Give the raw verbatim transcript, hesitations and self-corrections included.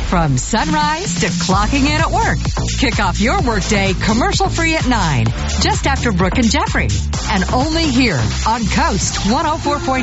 From sunrise to clocking in at work. Kick off your workday commercial-free at nine, just after Brooke and Jeffrey. And only here on Coast one oh four point